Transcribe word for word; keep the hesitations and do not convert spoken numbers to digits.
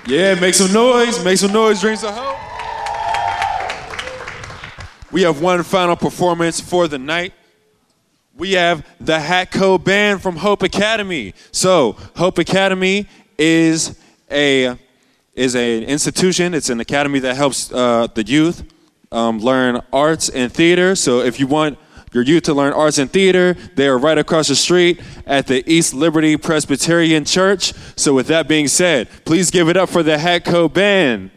Yeah, make some noise. Make some noise, Dreams of Hope. We have one final performance for the night. We have the Hat Code Band from Hope Academy. So, Hope Academy is a is an institution. It's an academy that helps uh, the youth um, learn arts and theater. So, if you want your youth to learn arts and theater, they are right across the street at the East Liberty Presbyterian Church. So, with that being said, please give it up for the Hat Code Band.